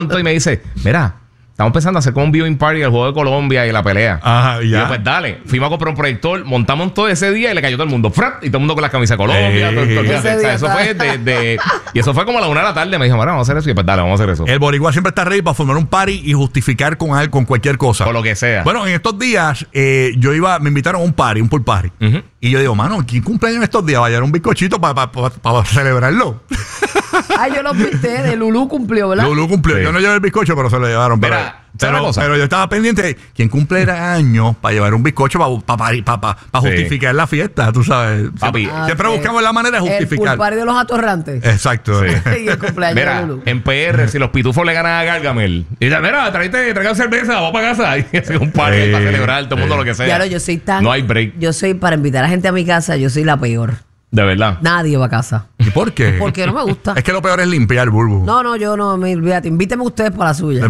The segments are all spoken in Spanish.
y me dice, mira, estamos pensando hacer como un viewing party del juego de Colombia y la pelea. Ajá, y yo, pues dale. Fuimos a comprar un proyector, montamos todo ese día y le cayó todo el mundo. ¡Frap! Y todo el mundo con las camisas de Colombia. Y eso fue como a la 1 de la tarde. Me dijo, mira, vamos a hacer eso. Y pues dale, vamos a hacer eso. El boricua siempre está ready para formar un party y justificar con cualquier cosa. Con lo que sea. Bueno, en estos días me invitaron a un party, un pool party. Y yo digo, mano, ¿quién cumpleaños en estos días? Va a llevar un bizcochito para celebrarlo. Yo lo pinté, de Lulú cumplió, ¿verdad? Lulú cumplió. Sí. Yo no llevé el bizcocho, pero se lo llevaron. Pero yo estaba pendiente de quién cumple años para llevar un bizcocho para justificar la fiesta, tú sabes. Papi, siempre buscamos la manera de justificar. El party de los atorrantes. Exacto. Sí. Y el cumpleaños de Lulú. En PR, si los pitufos le ganan a Gargamel, y dice, mira, traigan cerveza, vamos para casa. Y hace un party para celebrar, todo el mundo lo que sea. Claro, yo soy tan... No hay break. Yo soy, para invitar a gente a mi casa, yo soy la peor. De verdad. Nadie va a casa. ¿Y por qué? Porque no me gusta. Es que lo peor es limpiar, Bulbu. No, yo no, olvídate. Invítenme ustedes para la suya.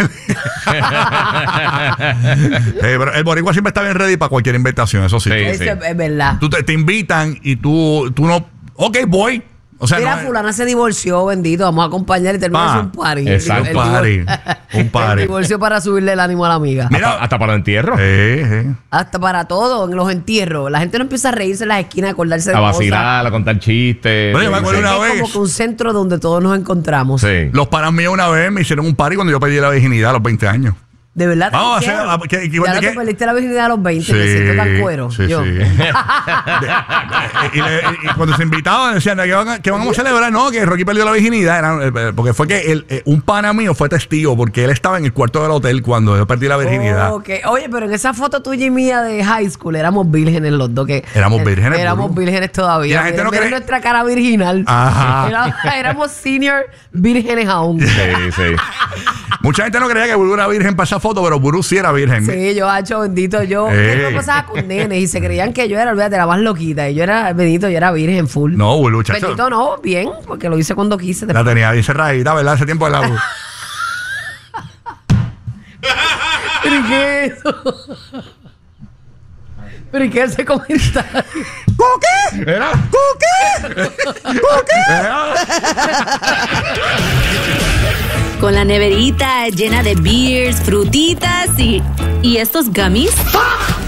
Pero el boricua siempre está bien ready para cualquier invitación, eso sí. Es verdad. Te invitan y tú no... Ok, voy. O sea, mira, fulana se divorció, bendito. Vamos a acompañar y terminamos un party. Exacto. Un party. El divorcio para subirle el ánimo a la amiga. Mira, hasta para los entierros. Hasta para todo, en los entierros. La gente no empieza a reírse en las esquinas, a acordarse de a cosas. vacilar, a contar chistes. Bueno, yo me acuerdo una vez. Es como que un centro donde todos nos encontramos. Sí. Los panas míos una vez me hicieron un party cuando yo pedí la virginidad a los 20 años. De verdad. Vamos a hacer. Ya no te perdiste la virginidad a los 20, me siento tan cuero. Sí. Y cuando se invitaban decían que vamos a celebrar, no, que Rocky perdió la virginidad. Porque fue que un pana mío fue testigo, porque él estaba en el cuarto del hotel cuando yo perdí la virginidad. Okay. Oye, pero en esa foto tuya y mía de high school éramos vírgenes los dos. Éramos vírgenes. Éramos vírgenes todavía. Y la gente no cree... nuestra cara virginal. Ajá. Éramos senior vírgenes aún. Sí. Mucha gente no creía que Burú era virgen para esa foto, pero Burú sí era virgen. Sí, yo, hacho, bendito, yo. Yo me pasaba con nenes y se creían que yo era, olvídate, la más loquita. Y yo era, bendito, yo era virgen full. No, Burú, chacho. Bendito no, bien, porque lo hice cuando quise. La tenía bien cerradita, ¿verdad? Ese tiempo de la... ¿Pero y qué es eso? ¿Pero y qué es ese comentario? ¿Qué? ¿Era? ¿Qué? Con la neverita llena de beers, frutitas y estos gummies.